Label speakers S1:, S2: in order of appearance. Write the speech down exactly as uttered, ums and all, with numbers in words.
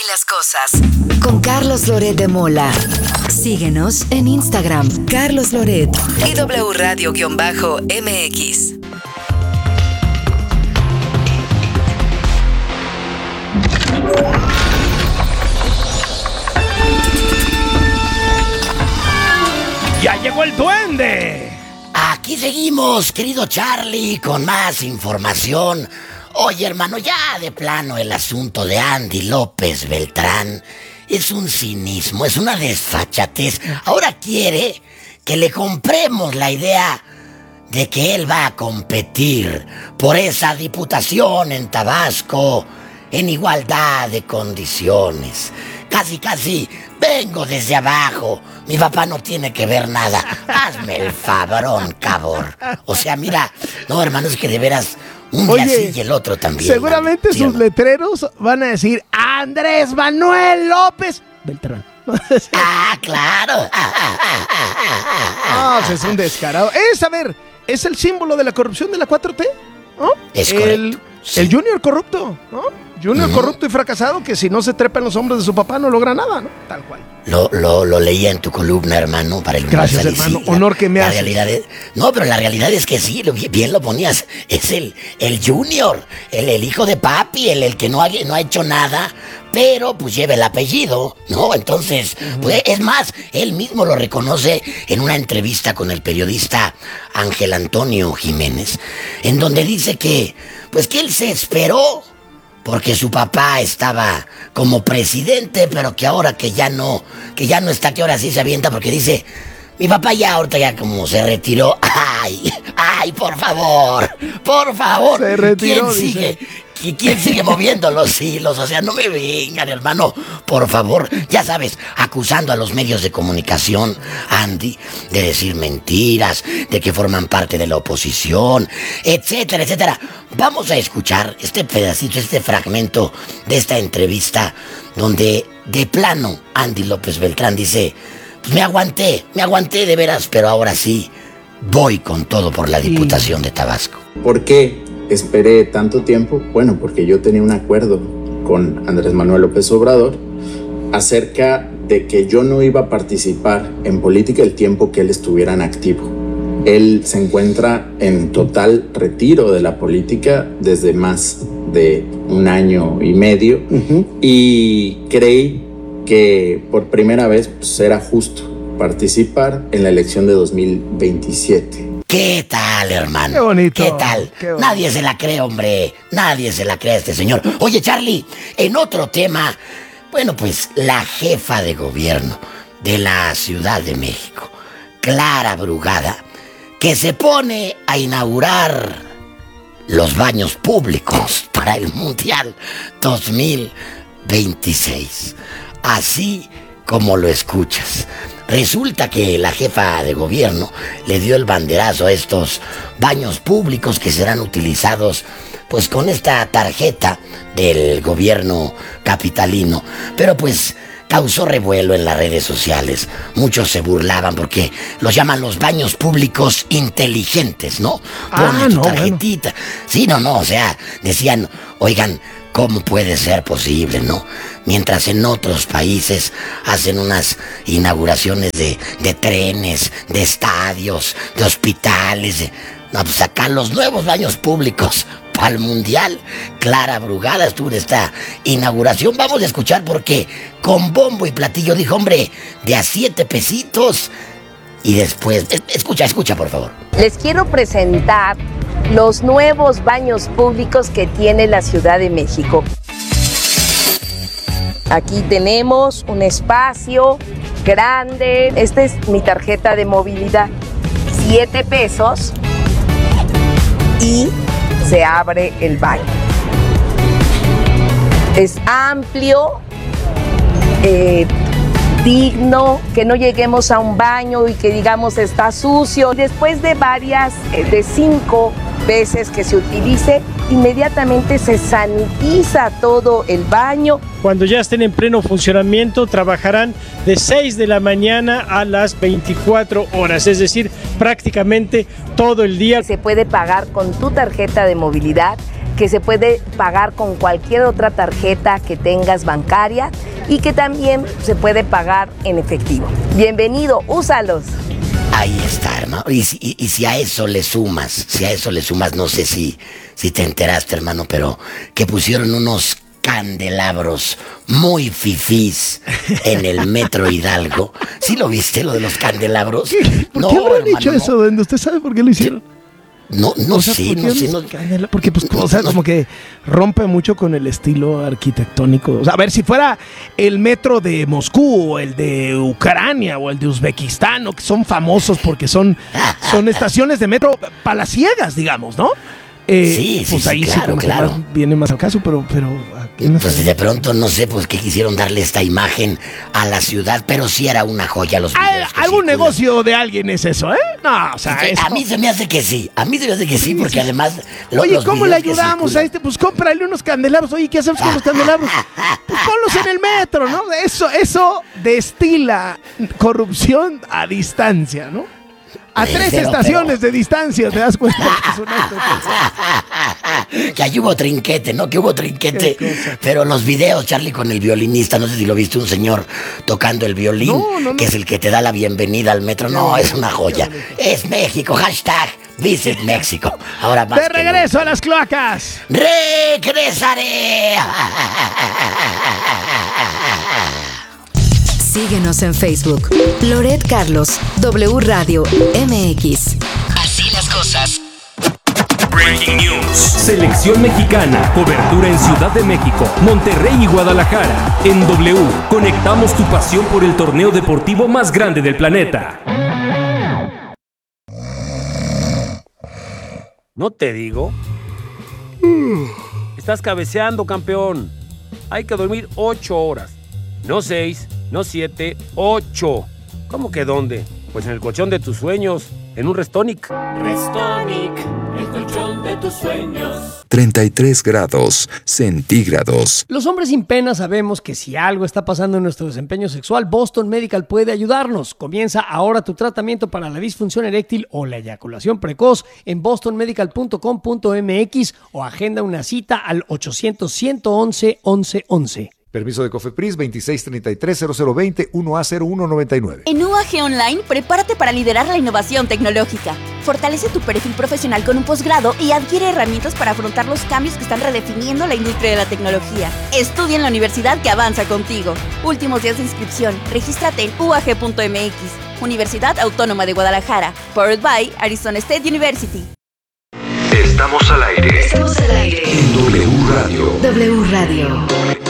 S1: las cosas. Con Carlos Loret de Mola. Síguenos en Instagram, Carlos Loret y W Radio-M X.
S2: ¡Ya llegó el duende!
S3: Aquí seguimos, querido Charlie, con más información. Oye, hermano, ya de plano el asunto de Andy López Beltrán es un cinismo, es una desfachatez. Ahora quiere que le compremos la idea de que él va a competir por esa diputación en Tabasco en igualdad de condiciones. Casi, casi, vengo desde abajo. Mi papá no tiene que ver nada. Hazme el favorón, cabrón. O sea, mira, no, hermano, es que de veras, un día
S2: Oye,
S3: sí y el otro también.
S2: Seguramente
S3: ¿sí
S2: sus
S3: no?
S2: letreros van a decir Andrés Manuel López Beltrán.
S3: Ah, claro.
S2: No, es un descarado. Es, a ver, es el símbolo de la corrupción de la cuatro T, ¿no?
S3: Es
S2: el,
S3: correcto. Sí.
S2: El Junior corrupto, ¿no? Junior uh-huh. corrupto y fracasado que si no se trepa en los hombros de su papá no logra nada, ¿no? Tal cual.
S3: Lo, lo, lo leía en tu columna, hermano, para el
S2: Gracias, hermano.
S3: Sí,
S2: honor
S3: la,
S2: que me
S3: la
S2: haces.
S3: Realidad es, no, pero la realidad es que sí, lo, bien lo ponías. Es el, el Junior, el, el hijo de papi, el, el que no ha, no ha hecho nada, pero pues lleva el apellido, ¿no? Entonces, uh-huh. pues, es más, él mismo lo reconoce en una entrevista con el periodista Ángel Antonio Jiménez, en donde dice que, pues que él se esperó porque su papá estaba como presidente, pero que ahora que ya no, que ya no está, que ahora sí se avienta, porque dice, mi papá ya ahorita ya como se retiró. Ay, ay, por favor, por favor.
S2: Se retiró,
S3: ¿Quién sigue? ¿Y quién sigue moviendo los hilos? O sea, no me vengan, hermano, por favor. Ya sabes, acusando a los medios de comunicación, Andy, de decir mentiras, de que forman parte de la oposición, etcétera, etcétera. Vamos a escuchar este pedacito, este fragmento de esta entrevista, donde de plano Andy López Beltrán dice, pues me aguanté, me aguanté de veras, pero ahora sí, voy con todo por la Diputación de Tabasco.
S4: ¿Por qué esperé tanto tiempo? Bueno, porque yo tenía un acuerdo con Andrés Manuel López Obrador acerca de que yo no iba a participar en política el tiempo que él estuviera en activo. Él se encuentra en total retiro de la política desde más de un año y medio, uh-huh. y creí que por primera vez pues, era justo participar en la elección de dos mil veintisiete.
S3: ¿Qué tal, hermano?
S2: Qué bonito.
S3: ¿Qué tal?
S2: Qué bonito.
S3: Nadie se la cree, hombre. Nadie se la cree a este señor. Oye, Charlie, en otro tema, bueno, pues la jefa de gobierno de la Ciudad de México, Clara Brugada, que se pone a inaugurar los baños públicos para el Mundial dos mil veintiséis. Así como lo escuchas. Resulta que la jefa de gobierno le dio el banderazo a estos baños públicos que serán utilizados pues con esta tarjeta del gobierno capitalino. Pero pues causó revuelo en las redes sociales. Muchos se burlaban porque los llaman los baños públicos inteligentes, ¿no?
S2: Ah,
S3: Pone tu
S2: no,
S3: tarjetita. Bueno. Sí, no, no, o sea, decían, oigan, ¿cómo puede ser posible, no? Mientras en otros países hacen unas inauguraciones de, de trenes, de estadios, de hospitales. De... No, pues acá los nuevos baños públicos para el Mundial. Clara Brugada estuvo en esta inauguración. Vamos a escuchar porque con bombo y platillo dijo, hombre, de a siete pesitos. Y después, escucha, escucha, por favor.
S5: Les quiero presentar los nuevos baños públicos que tiene la Ciudad de México. Aquí tenemos un espacio grande. Esta es mi tarjeta de movilidad. Siete pesos y se abre el baño. Es amplio, eh, digno, que no lleguemos a un baño y que digamos está sucio. Después de varias, eh, de cinco veces que se utilice, inmediatamente se sanitiza todo el baño.
S6: Cuando ya estén en pleno funcionamiento, trabajarán de seis de la mañana a las veinticuatro horas, es decir, prácticamente todo el día.
S5: Se puede pagar con tu tarjeta de movilidad que se puede pagar con cualquier otra tarjeta que tengas bancaria y que también se puede pagar en efectivo. Bienvenido, úsalos.
S3: Ahí está, hermano. Y si, y, y si a eso le sumas, si a eso le sumas, no sé si, si te enteraste, hermano, pero que pusieron unos candelabros muy fifís en el Metro Hidalgo. ¿Sí lo viste, lo de los candelabros?
S2: ¿Qué? ¿Por
S3: no,
S2: qué habrán
S3: hermano,
S2: hecho
S3: no.
S2: eso? ¿Dónde usted sabe por qué lo hicieron?
S3: No, no
S2: O sea,
S3: sé,
S2: ¿por qué
S3: no sé.
S2: los
S3: No,
S2: candela- Porque, pues, o sea, como que rompe mucho con el estilo arquitectónico. O sea, a ver, si fuera el metro de Moscú, o el de Ucrania, o el de Uzbekistán, o que son famosos porque son, son estaciones de metro palaciegas, digamos, ¿no? Eh,
S3: Sí, sí,
S2: pues
S3: sí,
S2: ahí sí,
S3: claro,
S2: como que
S3: claro.
S2: más viene más al caso, pero, pero aquí no
S3: pues
S2: sé.
S3: de pronto no sé pues qué quisieron darle esta imagen a la ciudad, pero sí era una joya los videos.
S2: Al-
S3: que
S2: Algún
S3: circulan.
S2: negocio de alguien es eso, ¿eh? No, o sea,
S3: Sí,
S2: eso-
S3: a mí se me hace que sí, a mí se me hace que sí, porque además... lo-
S2: Oye,
S3: los
S2: ¿cómo le
S3: videos que
S2: ayudamos
S3: circulan-
S2: a este? Pues cómprale unos candelabros. Oye, ¿qué hacemos con los candelabros? Pues ponlos en el metro, ¿no? Eso, eso destila corrupción a distancia, ¿no? A
S3: Eh,
S2: tres
S3: pero-
S2: estaciones de distancia, ¿te das cuenta? Que es un acto que-
S3: Que ahí hubo trinquete, ¿no? Que hubo trinquete.
S2: Qué cosa.
S3: Pero los videos, Charlie, con el violinista, no sé si lo viste, un señor tocando el violín,
S2: No, no, no.
S3: que es el que te da la bienvenida al metro. No, es una joya. Es México, hashtag Visit México. Ahora más
S2: De
S3: que
S2: regreso a las cloacas.
S3: nunca. ¡Regresaré!
S1: Síguenos en Facebook. Loret Carlos, W Radio M X. Así las cosas.
S7: Breaking News. Selección mexicana. Cobertura en Ciudad de México, Monterrey y Guadalajara. En W, conectamos tu pasión por el torneo deportivo más grande del planeta.
S8: ¿No te digo? Estás cabeceando, campeón. Hay que dormir ocho horas. No seis, no siete, ocho. ¿Cómo que dónde? Pues en el colchón de tus sueños, en un Restonic.
S9: Restonic, el colchón de tus sueños.
S10: treinta y tres grados centígrados.
S11: Los hombres sin pena sabemos que si algo está pasando en nuestro desempeño sexual, Boston Medical puede ayudarnos. Comienza ahora tu tratamiento para la disfunción eréctil o la eyaculación precoz en boston medical punto com punto m x o agenda una cita al ochocientos, ciento once, once once.
S12: Permiso de COFEPRIS veintiséis treinta y tres cero cero veinte uno A cero uno noventa y nueve.
S13: En U A G Online, prepárate para liderar la innovación tecnológica. Fortalece tu perfil profesional con un posgrado y adquiere herramientas para afrontar los cambios que están redefiniendo la industria de la tecnología. Estudia en la universidad que avanza contigo. Últimos días de inscripción. Regístrate en U A G punto m x. Universidad Autónoma de Guadalajara. Powered by Arizona State University.
S14: Estamos al aire.
S1: Estamos al aire.
S14: En W Radio.
S1: W Radio.